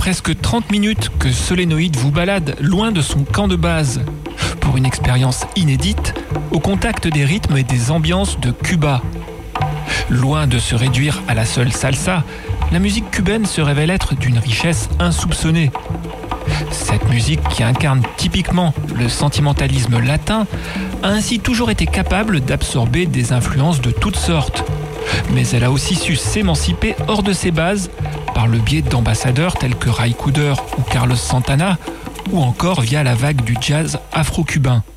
presque 30 minutes que Solénoïde vous balade loin de son camp de base, pour une expérience inédite, au contact des rythmes et des ambiances de Cuba. Loin de se réduire à la seule salsa, la musique cubaine se révèle être d'une richesse insoupçonnée. Cette musique, qui incarne typiquement le sentimentalisme latin, a ainsi toujours été capable d'absorber des influences de toutes sortes. Mais elle a aussi su s'émanciper hors de ses bases par le biais d'ambassadeurs tels que Ray Cooder ou Carlos Santana, ou encore via la vague du jazz afro-cubain.